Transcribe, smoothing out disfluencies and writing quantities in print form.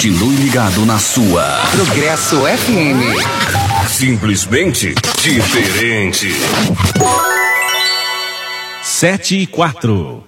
Continue ligado na sua Progresso FM. Simplesmente diferente. 7:04.